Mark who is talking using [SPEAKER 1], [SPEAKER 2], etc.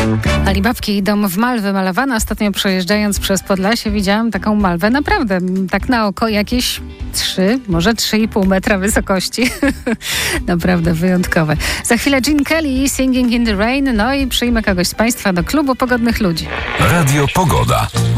[SPEAKER 1] Alibabki idą w malwy malowane. Ostatnio przejeżdżając przez Podlasie widziałam taką malwę naprawdę tak na oko jakieś 3, może 3,5 metra wysokości. Naprawdę wyjątkowe. Za chwilę Gene Kelly, Singing in the Rain. No i przyjmę kogoś z Państwa do klubu Pogodnych Ludzi.
[SPEAKER 2] Radio Pogoda.